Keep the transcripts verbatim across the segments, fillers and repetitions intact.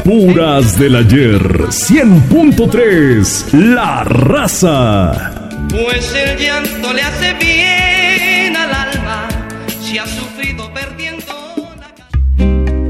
Puras del ayer, cien punto tres, La Raza. Pues el llanto le hace bien al alma, si ha sufrido perdiendo la...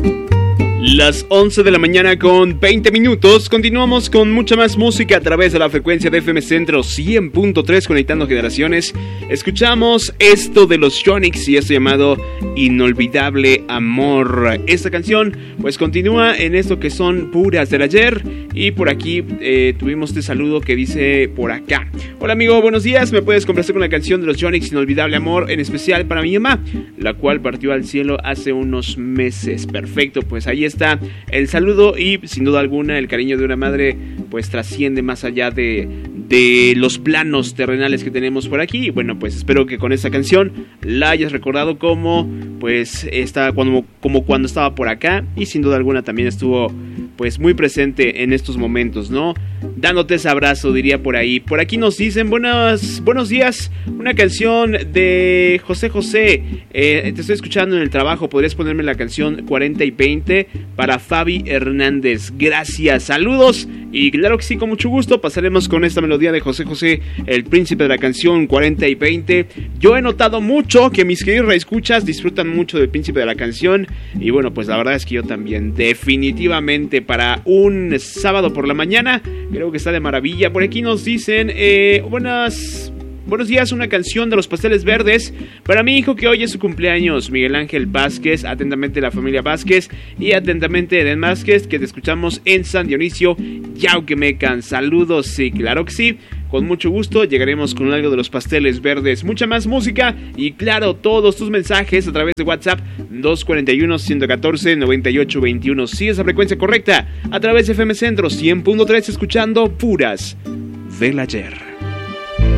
Las once de la mañana con veinte minutos. Continuamos con mucha más música a través de la frecuencia de F M Centro cien punto tres, conectando generaciones. Escuchamos esto de los Yonix y esto llamado Inolvidable Amor. Esta canción pues continúa en esto que son Puras del Ayer. Y por aquí eh, tuvimos este saludo que dice por acá: hola amigo, buenos días, ¿me puedes complacer con la canción de los Yonix, Inolvidable Amor? En especial para mi mamá, la cual partió al cielo hace unos meses. Perfecto, pues ahí está el saludo y sin duda alguna el cariño de una madre pues trasciende más allá de, de los planos terrenales que tenemos por aquí. Y bueno, pues espero que con esta canción la hayas recordado como pues está cuando, como cuando estaba por acá, y sin duda alguna también estuvo pues muy presente en estos momentos, ¿no? Dándote ese abrazo, diría por ahí. Por aquí nos dicen, buenas, buenos días, una canción de José José, eh, te estoy escuchando en el trabajo, podrías ponerme la canción cuarenta y veinte para Fabi Hernández. Gracias, saludos, y claro que sí, con mucho gusto pasaremos con esta melodía de José José, el príncipe de la canción cuarenta y veinte. Yo he notado mucho que mis queridos reescuchas disfrutan mucho del príncipe de la canción, y bueno, pues la verdad es que yo también, definitivamente, para un sábado por la mañana, creo que está de maravilla. Por aquí nos dicen, eh, buenas... Buenos días, una canción de los Pasteles Verdes para mi hijo que hoy es su cumpleaños, Miguel Ángel Vázquez, atentamente la familia Vázquez y atentamente Eden Vázquez, que te escuchamos en San Dionisio, Yauquemecan. Saludos, sí, claro que sí, con mucho gusto llegaremos con algo de los Pasteles Verdes, mucha más música y claro, todos tus mensajes a través de WhatsApp dos cuatro uno, uno uno cuatro, nueve ocho dos uno. Sí, esa frecuencia correcta, a través de F M Centro cien punto tres, escuchando Puras del Ayer.